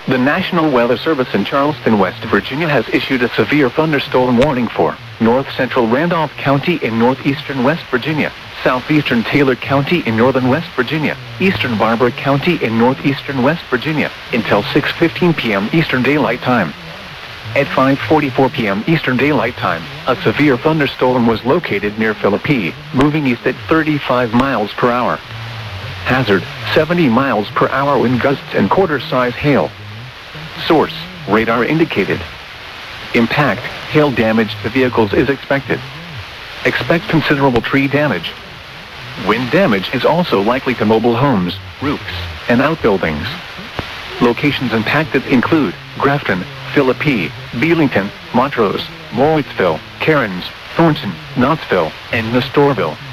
The National Weather Service in Charleston, West Virginia has issued a severe thunderstorm warning for north-central Randolph County in northeastern West Virginia, southeastern Taylor County in northern West Virginia, eastern Barbara County in northeastern West Virginia, until 6:15 p.m. Eastern Daylight Time. At 5:44 p.m. Eastern Daylight Time, a severe thunderstorm was located near Philippi, moving east at 35 miles per hour. Hazard, 70 miles per hour wind gusts and quarter-size hail. Source, radar indicated. Impact, hail damage to vehicles is expected. Expect considerable tree damage. Wind damage is also likely to mobile homes, roofs, and outbuildings. Locations impacted include Grafton, Philippi, Belington, Montrose, Morrisville, Cairns, Thornton, Knoxville, and Nestorville.